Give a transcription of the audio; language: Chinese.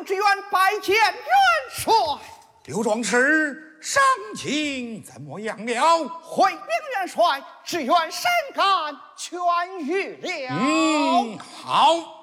之愿拜见元帅。 刘壮士，上情怎么样了？ 回禀元帅，只愿善感痊愈了。 好。